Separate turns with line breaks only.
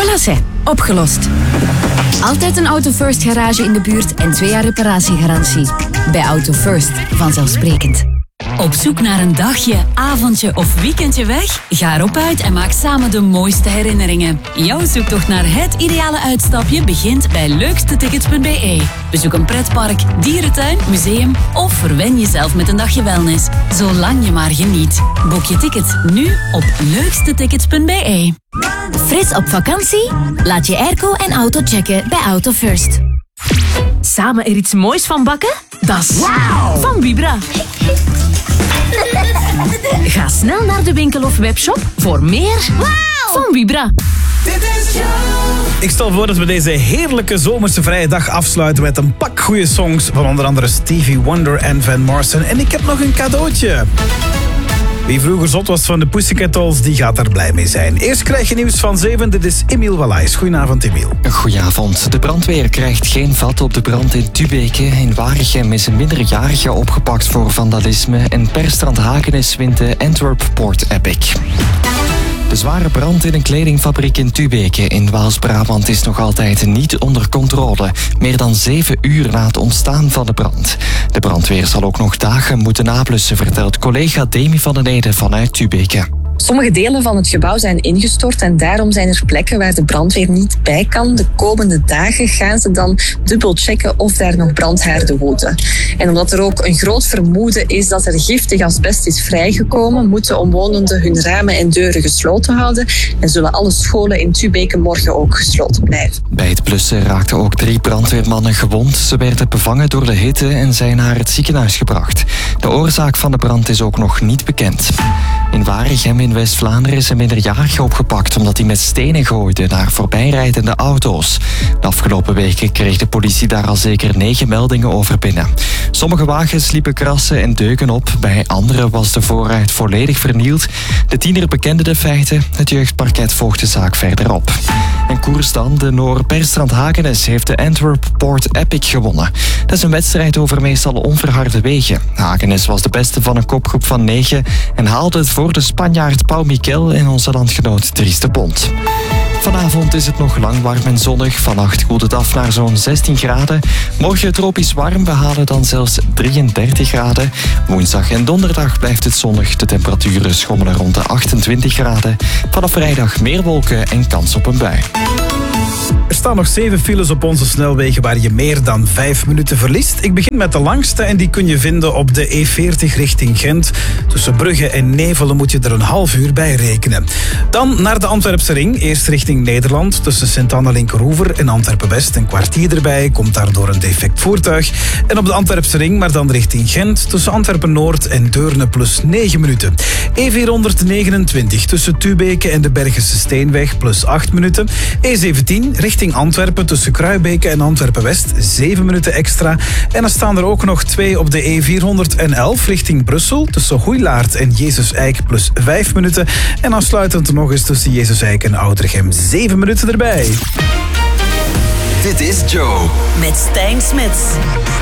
Voilà, zeg. Opgelost. Altijd een Auto First garage in de buurt en 2 jaar reparatiegarantie. Bij Auto First, vanzelfsprekend.
Op zoek naar een dagje, avondje of weekendje weg? Ga erop uit en maak samen de mooiste herinneringen. Jouw zoektocht naar het ideale uitstapje begint bij leukstetickets.be. Bezoek een pretpark, dierentuin, museum of verwen jezelf met een dagje wellness. Zolang je maar geniet. Boek je ticket nu op leukstetickets.be.
Fris op vakantie? Laat je airco en auto checken bij Auto First.
Samen er iets moois van bakken? Dat is van Vibra. Ga snel naar de winkel of webshop voor meer van Vibra.
Ik stel voor dat we deze heerlijke zomerse vrije dag afsluiten met een pak goede songs van onder andere Stevie Wonder en Van Morrison. En ik heb nog een cadeautje. Wie vroeger zot was van de Pussycat Dolls, die gaat er blij mee zijn. Eerst krijg je nieuws van 7. Dit is Emiel Wallaes. Goedenavond, Emiel.
Goedenavond. De brandweer krijgt geen vat op de brand in Tubeke. In Waregem is een minderjarige opgepakt voor vandalisme. En per Strandhagenes wint de Antwerp Port Epic. De zware brand in een kledingfabriek in Tubeke in Waals-Brabant is nog altijd niet onder controle. Meer dan 7 uur na het ontstaan van de brand. De brandweer zal ook nog dagen moeten nablussen, vertelt collega Demi van den Ede vanuit Tubeke.
Sommige delen van het gebouw zijn ingestort en daarom zijn er plekken waar de brandweer niet bij kan. De komende dagen gaan ze dan dubbel checken of daar nog brandhaarden woeden. En omdat er ook een groot vermoeden is dat er giftig asbest is vrijgekomen, moeten omwonenden hun ramen en deuren gesloten houden en zullen alle scholen in Tubeke morgen ook gesloten blijven.
Bij het blussen raakten ook 3 brandweermannen gewond. Ze werden bevangen door de hitte en zijn naar het ziekenhuis gebracht. De oorzaak van de brand is ook nog niet bekend. In Waregem in West-Vlaanderen is een minderjarige opgepakt omdat hij met stenen gooide naar voorbijrijdende auto's. De afgelopen weken kreeg de politie daar al zeker 9 meldingen over binnen. Sommige wagens liepen krassen en deuken op, bij andere was de voorruit volledig vernield. De tiener bekende de feiten, het jeugdparket volgt de zaak verder op. En koers dan, de Noor per Strandhagenes heeft de Antwerp Port Epic gewonnen. Dat is een wedstrijd over meestal onverharde wegen. Hagenes was de beste van een kopgroep van 9 en haalde het voor de Spanjaard Pau Miquel en onze landgenoot Dries de Bont. Vanavond is het nog lang warm en zonnig. Vannacht koelt het af naar zo'n 16 graden. Morgen tropisch warm, we halen dan zelfs 33 graden. Woensdag en donderdag blijft het zonnig. De temperaturen schommelen rond de 28 graden. Vanaf vrijdag meer wolken en kans op een bui.
Er staan nog 7 files op onze snelwegen waar je meer dan 5 minuten verliest. Ik begin met de langste en die kun je vinden op de E40 richting Gent. Tussen Brugge en Nevelen moet je er een half uur bij rekenen. Dan naar de Antwerpse ring, eerst richting Nederland. Tussen Sint-Anne-Linkeroever en Antwerpen-West een kwartier erbij. Komt daardoor een defect voertuig. En op de Antwerpse ring, maar dan richting Gent. Tussen Antwerpen-Noord en Deurne plus 9 minuten. E429 tussen Tubeke en de Bergense Steenweg plus 8 minuten. E17 richting Antwerpen tussen Kruibeke en Antwerpen-West 7 minuten extra. En dan staan er ook nog 2 op de E411 richting Brussel tussen Goeilaard en Jezus-Eik plus 5 minuten. En aansluitend nog eens tussen Jezus-Eik en Oudergem 7 minuten erbij.
Dit is Joe.
Met Stijn Smits.